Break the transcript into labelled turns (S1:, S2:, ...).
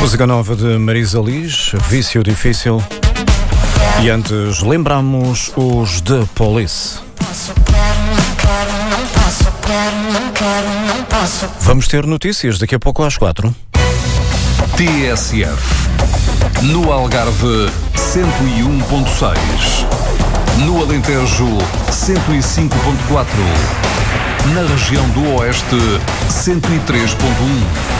S1: Música nova de Marisa Liz, Vício Difícil. E antes lembramos os The Police. Vamos ter notícias daqui a pouco às 4.
S2: TSF. No Algarve, 101.6. No Alentejo, 105.4. Na região do Oeste, 103.1.